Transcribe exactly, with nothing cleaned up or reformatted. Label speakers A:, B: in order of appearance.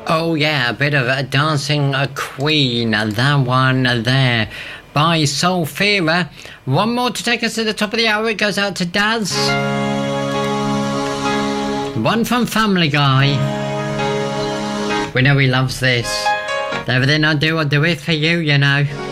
A: Oh yeah, a bit of a Dancing a Queen, that one there by Soulfira. One more to take us to the top of the hour. It goes out to Daz. One from Family Guy. We know he loves this. Everything I do, I do it for you, you know.